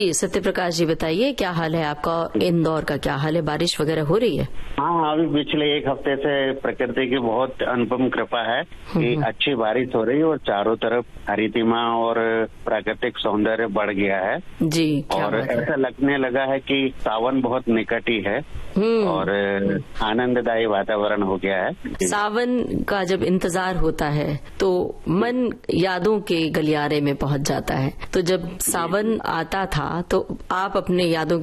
सत्य प्रकाश जी, बताइए क्या हाल है आपका? इंदौर का क्या हाल है? बारिश वगैरह हो रही है? हाँ, अभी पिछले एक हफ्ते से प्रकृति की बहुत अनुपम कृपा है कि अच्छी बारिश हो रही है और चारों तरफ हरितिमा और प्राकृतिक सौंदर्य बढ़ गया है जी। क्या और बात है। ऐसा लगने लगा है कि सावन बहुत निकट ही है और आनंददायी वातावरण हो गया है। सावन का जब इंतजार होता है तो मन यादों के गलियारे में पहुंच जाता है। तो जब सावन आता था तो आप अपने यादों